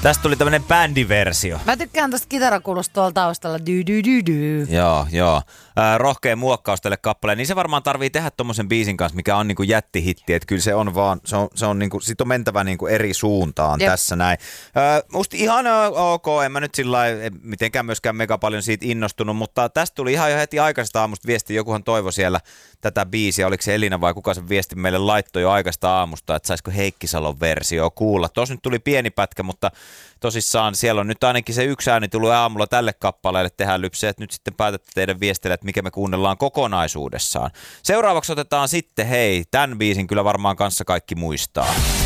Tästä tuli tämmönen bändiversio. Mä tykkään tosta kitarakulusta tuolla taustalla. Joo. Rohkea muokkaus tälle kappaleen. Niin se varmaan tarvii tehdä tommosen biisin kanssa, mikä on niinku jättihitti. Että kyllä se on vaan, se on niinku, sit on mentävä niinku eri suuntaan tässä näin. Musta ihan ok, en mä nyt sillä mitenkään myöskään mega paljon siitä innostunut, mutta tästä tuli ihan jo heti aikaisesta aamusta viesti. Jokuhan toivoi siellä tätä biisiä. Oliko se Elina vai kuka sen viesti meille laittoi jo aikaisesta aamusta, että saisiko Heikki Salon versio kuulla. Tuossa nyt tuli pieni pätkä, mutta tosissaan siellä on nyt ainakin se yksi ääni tullut aamulla tälle kappaleelle. Tehdään lypse, että nyt sitten päätätte teidän viestille, että mikä me kuunnellaan kokonaisuudessaan. Seuraavaksi otetaan sitten, hei, tämän biisin kyllä varmaan kanssa kaikki muistaa.